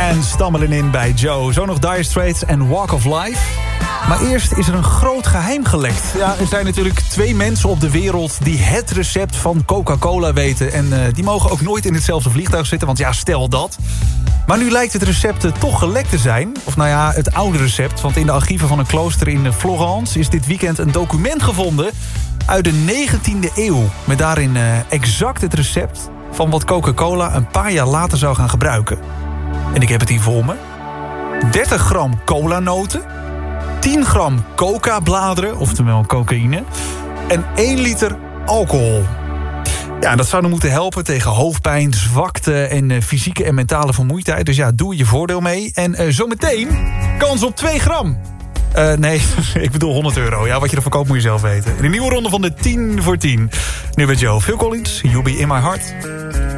En Stumbling In bij Joe. Zo nog Dire Straits en Walk of Life. Maar eerst is er een groot geheim gelekt. Ja, er zijn natuurlijk 2 mensen op de wereld die het recept van Coca-Cola weten. En die mogen ook nooit in hetzelfde vliegtuig zitten, want ja, stel dat. Maar nu lijkt het recept toch gelekt te zijn. Of nou ja, het oude recept. Want in de archieven van een klooster in Florence is dit weekend een document gevonden uit de 19e eeuw. Met daarin exact het recept van wat Coca-Cola een paar jaar later zou gaan gebruiken. En ik heb het hier voor me. 30 gram colanoten, 10 gram coca-bladeren, oftewel cocaïne, en 1 liter alcohol. Ja, dat zou dan moeten helpen tegen hoofdpijn, zwakte en fysieke en mentale vermoeidheid. Dus ja, doe je voordeel mee. En zometeen kans op 2 gram. Nee, ik bedoel €100. Ja, wat je ervoor koopt moet je zelf weten. In de nieuwe ronde van de 10 voor 10. Nu met Joe. Phil Collins, You'll Be In My Heart.